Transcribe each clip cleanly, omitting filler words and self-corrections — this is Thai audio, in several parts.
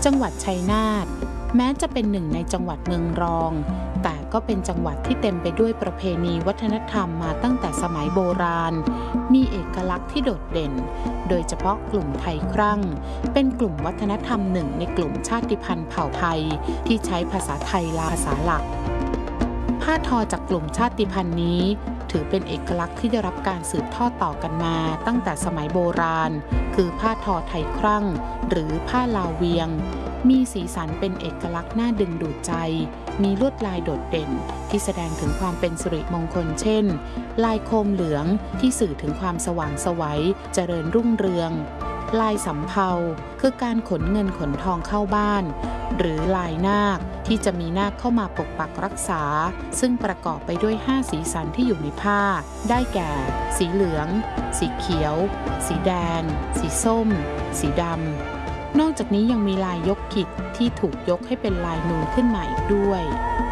จังหวัดชัยนาทแม้จะเป็นหนึ่งในจังหวัดเมืองรองแต่ก็เป็นจังหวัดที่เต็มไปด้วยประเพณีวัฒนธรรมมาตั้งแต่สมัยโบราณมีเอกลักษณ์ที่โดดเด่นโดยเฉพาะกลุ่มไทยครั่งเป็นกลุ่มวัฒนธรรมหนึ่งในกลุ่มชาติพันธุ์เผ่าไทยที่ใช้ภาษาไทยภาษาหลักผ้าทอจากกลุ่มชาติพันธุ์นี้ถือเป็นเอกลักษณ์ที่ได้รับการสืบทอดต่อกันมาตั้งแต่สมัยโบราณคือผ้าทอไทยครั่งหรือผ้าลาวเวียงมีสีสันเป็นเอกลักษณ์น่าดึงดูดใจมีลวดลายโดดเด่นที่แสดงถึงความเป็นสิริมงคลเช่นลายโคมเหลืองที่สื่อถึงความสว่างไสวเจริญรุ่งเรืองลายสำเภาคือการขนเงินขนทองเข้าบ้านหรือลายนาคที่จะมีนาคเข้ามาปกปักรักษาซึ่งประกอบไปด้วย5สีสันที่อยู่ในผ้าได้แก่สีเหลืองสีเขียวสีแดงสีส้มสีดำนอกจากนี้ยังมีลายยกขิดที่ถูกยกให้เป็นลายนูนขึ้นมาอีกด้วย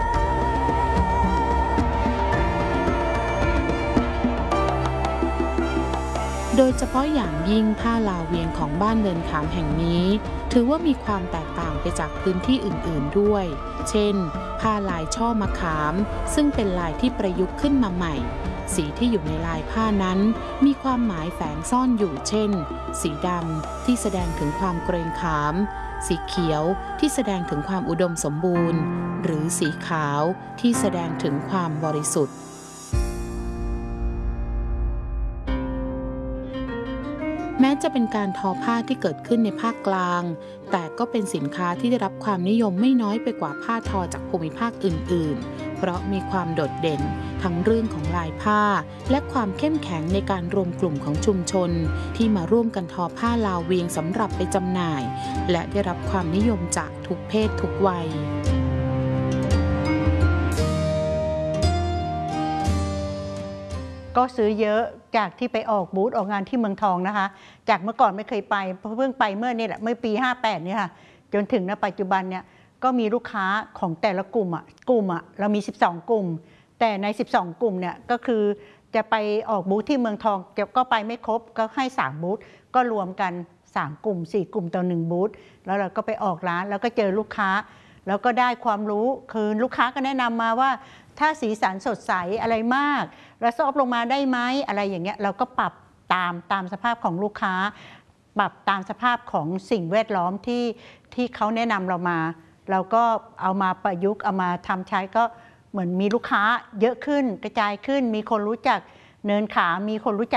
โดยเฉพาะอย่างยิ่งผ้าลาวเวียงของบ้านเนินขามแห่งนี้ถือว่ามีความแตกต่างไปจากพื้นที่อื่นๆด้วยเช่นผ้าลายช่อมะขามซึ่งเป็นลายที่ประยุกต์ขึ้นมาใหม่สีที่อยู่ในลายผ้านั้นมีความหมายแฝงซ่อนอยู่เช่นสีดำที่แสดงถึงความเกรงขามสีเขียวที่แสดงถึงความอุดมสมบูรณ์หรือสีขาวที่แสดงถึงความบริสุทธิ์แม้จะเป็นการทอผ้าที่เกิดขึ้นในภาคกลางแต่ก็เป็นสินค้าที่ได้รับความนิยมไม่น้อยไปกว่าผ้าทอจากภูมิภาคอื่นๆเพราะมีความโดดเด่นทั้งเรื่องของลายผ้าและความเข้มแข็งในการรวมกลุ่มของชุมชนที่มาร่วมกันทอผ้าลาวเวียงสำหรับไปจำหน่ายและได้รับความนิยมจากทุกเพศทุกวัยก็ซื้อเยอะจากที่ไปออกบูธออกงานที่เมืองทองนะคะจากเมื่อก่อนไม่เคยไปเพิ่งไปเมื่อนี่แหละเมื่อปี58เนี่ยค่ะจนถึงณปัจจุบันเนี่ยก็มีลูกค้าของแต่ละกลุ่มเรามี12กลุ่มแต่ใน12กลุ่มเนี่ยก็คือจะไปออกบูธที่เมืองทองก็ไปไม่ครบก็ให้3บูธก็รวมกัน3กลุ่ม4กลุ่มต่อ1บูธแล้วเราก็ไปออกร้านแล้วก็เจอลูกค้าแล้วก็ได้ความรู้คือลูกค้าก็แนะนำมาว่าถ้าสีสันสดใสอะไรมากแล้วซอฟลงมาได้ไหมอะไรอย่างเงี้ยเราก็ปรับตามสภาพของลูกค้าปรับตามสภาพของสิ่งแวดล้อมที่เขาแนะนำเรามาเราก็เอามาประยุกต์เอามาทำใช้ก็เหมือนมีลูกค้าเยอะขึ้นกระจายขึ้นมีคนรู้จักเนินขามมีคนรู้จัก